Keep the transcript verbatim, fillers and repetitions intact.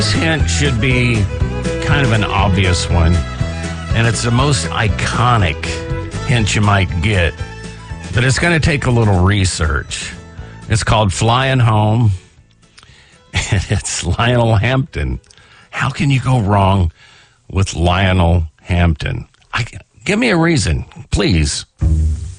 This hint should be kind of an obvious one, and it's the most iconic hint you might get, but it's going to take a little research. It's called Flying Home, and it's Lionel Hampton. How can you go wrong with Lionel Hampton? I, give me a reason, please.